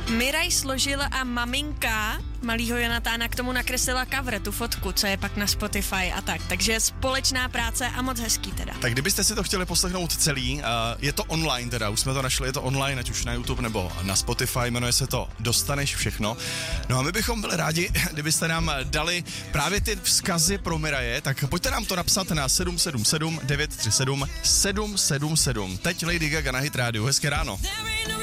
Miraj složil a maminka malýho Jonatána k tomu nakreslila cover, tu fotku, co je pak na Spotify a tak. Takže společná práce a moc hezký teda. Tak kdybyste si to chtěli poslechnout celý, je to online teda, už jsme to našli, je to online, ať už na YouTube nebo na Spotify, jmenuje se to Dostaneš všechno. No a my bychom byli rádi, kdybyste nám dali právě ty vzkazy pro Miraje, tak pojďte nám to napsat na 777 937 777. Teď Lady Gaga na Hit Radio, hezké ráno.